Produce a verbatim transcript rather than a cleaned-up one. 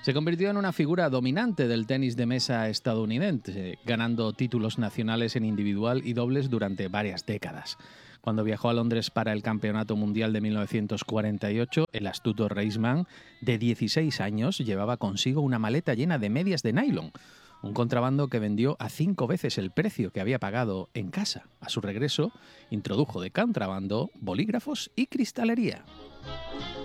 Se convirtió en una figura dominante del tenis de mesa estadounidense, ganando títulos nacionales en individual y dobles durante varias décadas. Cuando viajó a Londres para el Campeonato Mundial de mil novecientos cuarenta y ocho, el astuto Reisman, de dieciséis años, llevaba consigo una maleta llena de medias de nylon, un contrabando que vendió a cinco veces el precio que había pagado en casa. A su regreso, introdujo de contrabando bolígrafos y cristalería.